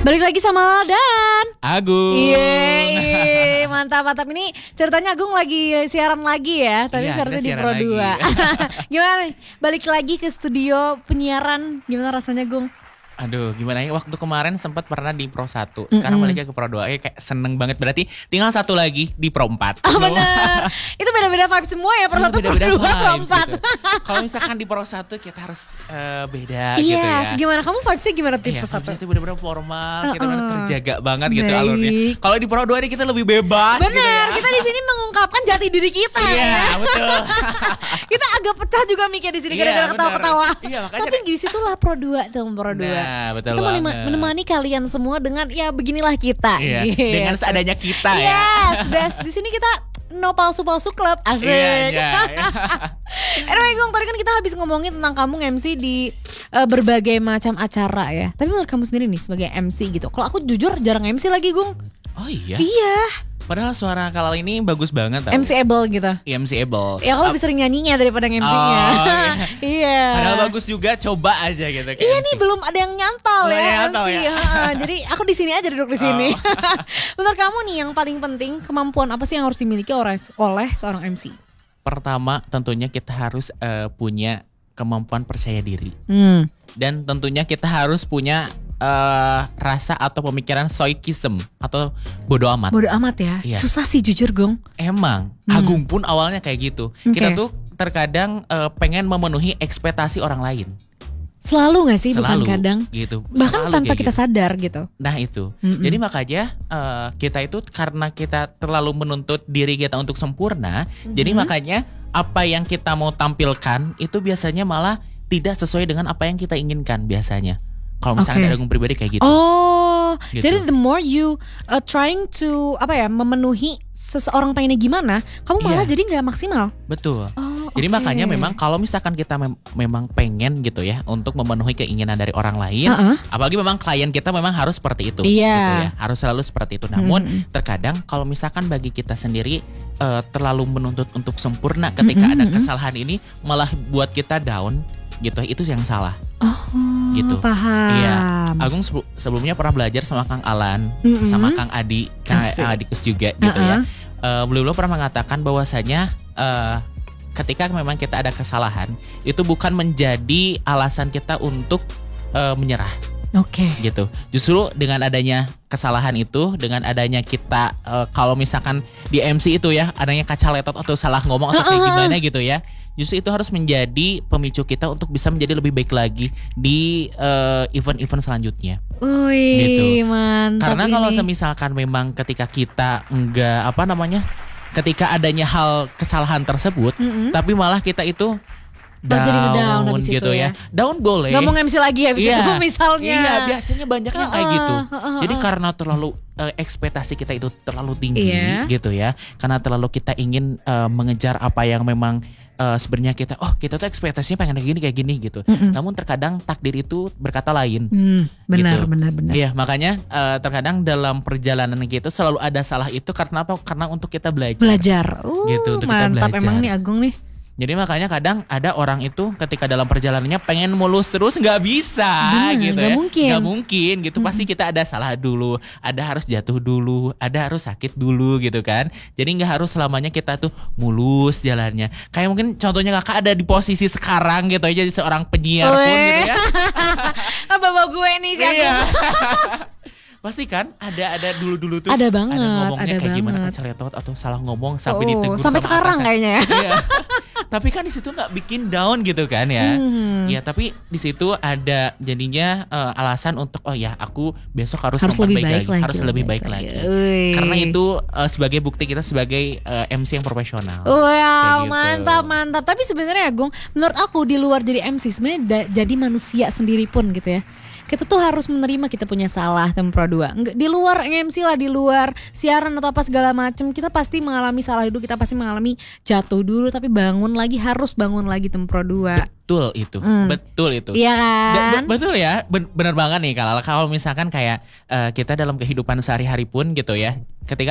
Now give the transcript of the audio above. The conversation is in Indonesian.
Balik lagi sama Dan Agung. Yeay, mantap. Ini ceritanya Agung lagi siaran lagi ya, tapi Iya, versi kita di siaran Pro 2. lagi. Gimana nih? Balik lagi ke studio penyiaran, gimana rasanya Gung? Aduh, gimana ya, waktu kemarin sempat pernah di Pro 1, sekarang balik ke Pro 2. Kayak seneng banget, berarti tinggal satu lagi di Pro 4. Oh bener, itu beda-beda vibe semua ya, Pro 1, Pro 2, Pro 4 gitu. Kalau misalkan di Pro 1 kita harus beda gitu ya. Yes, gimana? Kamu vibes-nya gimana di Pro 1? Vibes-nya itu bener-bener formal, kita bener terjaga banget gitu alurnya. Kalau di Pro 2 ini kita lebih bebas. Bener, gitu ya. kita di sini mengungkapkan jati diri kita. Iya, betul. Kita agak pecah juga mikir di sini gara-gara ketawa-ketawa. Iya, makanya. Tapi di situlah Pro 2 tuh, Pro 2. Nah, betul kita banget. menemani kalian semua dengan ya beginilah kita. Iya, Gitu. dengan seadanya kita ya. Yes, best. Di sini kita no palsu-palsu club, asik. Iya. Anyway Gung, tadi kan kita habis ngomongin tentang kamu MC di berbagai macam acara ya. Tapi menurut kamu sendiri nih sebagai MC gitu. Kalau aku jujur jarang MC lagi Gung. Oh iya? Iya. Padahal suara Kalal ini bagus banget tau. MC-able gitu. MC-able. Ya aku lebih sering nyanyinya daripada MC-nya. Oh, Iya. Padahal bagus juga, coba aja gitu. Iya nih belum ada yang nyantol Belum ya, nyantol MC. ya. Jadi aku di sini aja duduk di sini. Menurut kamu nih yang paling penting kemampuan apa sih yang harus dimiliki oleh seorang MC? Pertama tentunya kita harus punya kemampuan percaya diri. Dan tentunya kita harus punya rasa atau pemikiran stoicism atau bodo amat. Bodo amat ya. Iya. Susah sih jujur Gong. Emang Agung pun awalnya kayak gitu. Kita Okay. tuh terkadang pengen memenuhi ekspektasi orang lain. Selalu gak sih? Selalu Bukan kadang gitu. bahkan Selalu tanpa kayak kita gitu. sadar gitu. Nah itu. Jadi makanya kita itu karena kita terlalu menuntut diri kita untuk sempurna, jadi makanya apa yang kita mau tampilkan itu biasanya malah tidak sesuai dengan apa yang kita inginkan biasanya. Kalau misalnya Oke. ada Agung pribadi kayak gitu. Oh, Gitu. jadi the more you trying to memenuhi seseorang pengennya gimana, kamu malah Iya. jadi nggak maksimal. Betul. Oh, Jadi oke. makanya memang kalau misalkan kita memang pengen gitu ya untuk memenuhi keinginan dari orang lain, apalagi memang klien kita memang harus seperti itu, Iya. gitu ya, harus selalu seperti itu. Namun terkadang kalau misalkan bagi kita sendiri terlalu menuntut untuk sempurna ketika ada kesalahan ini malah buat kita down, gitu. Itu yang salah. Oh, Gitu. paham. Iya, Agung sebelumnya pernah belajar sama Kang Alan, sama Kang Adi, Asik. Adikus juga gitu ya. Beliau pernah mengatakan bahwasanya ketika memang kita ada kesalahan, itu bukan menjadi alasan kita untuk menyerah Oke. gitu. Justru dengan adanya kesalahan itu, dengan adanya kita kalau misalkan di MC itu ya, adanya kaca letot atau salah ngomong atau kayak gimana gitu ya. Justru itu harus menjadi pemicu kita untuk bisa menjadi lebih baik lagi di event-event selanjutnya. Wih, Gitu. mantap. Karena kalau ini. misalkan memang ketika kita enggak ketika adanya hal kesalahan tersebut, tapi malah kita itu Oh, jadi ngedown habis gitu itu ya. Down boleh. Nggak mau MC lagi habis Iya. itu misalnya. Iya, biasanya banyak yang kayak gitu. Jadi karena terlalu ekspektasi kita itu terlalu tinggi Iya. gitu ya. Karena terlalu kita ingin mengejar apa yang memang sebenarnya kita tuh ekspektasinya pengen kayak gini gitu. Namun terkadang takdir itu berkata lain. Benar, gitu. benar. Iya, makanya terkadang dalam perjalanan gitu selalu ada salah itu karena apa? Karena untuk kita belajar. Gitu, untuk kita mantap belajar. emang nih Agung nih. Jadi makanya kadang ada orang itu ketika dalam perjalanannya pengen mulus terus nggak bisa. Bener, gitu nggak ya. mungkin. Nggak mungkin gitu. Pasti kita ada salah dulu, ada harus jatuh dulu, ada harus sakit dulu gitu kan. Jadi nggak harus selamanya kita tuh mulus jalannya. Kayak mungkin contohnya kakak ada di posisi sekarang gitu aja, seorang penyiar pun gitu ya. Bawa gue nih sih Iya. Agung. Pasti kan ada dulu tuh. Ada banget, ngomongnya ada kayak gimana banget. keceletot atau salah ngomong sampai ditegur sampai sama sekarang atasan. kayaknya ya. Iya. Tapi kan di situ nggak bikin down gitu kan ya. Ya tapi di situ ada jadinya alasan untuk aku besok harus lebih memperbaiki baik lagi. harus lebih baik lagi. Wih. Karena itu sebagai bukti kita sebagai MC yang profesional. Wow, Kayak gitu. mantap. Tapi sebenarnya Agung, menurut aku di luar jadi MC sebenarnya jadi manusia sendiri pun gitu ya. Kita tuh harus menerima kita punya salah tim Pro 2. Di luar MC lah, di luar siaran atau apa segala macam, kita pasti mengalami salah dulu, kita pasti mengalami jatuh dulu, tapi harus bangun lagi tim Pro 2. Betul itu. Betul itu. Iya kan? Betul ya, benar banget nih kalau misalkan kayak kita dalam kehidupan sehari-hari pun gitu ya. Ketika